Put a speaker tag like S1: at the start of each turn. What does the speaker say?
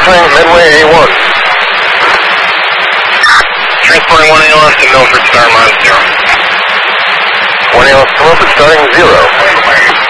S1: Transporting Midway A1.
S2: Transporting 1 ALS to Milford, star mod 0.
S1: 1 ALS to Milford, starting 0.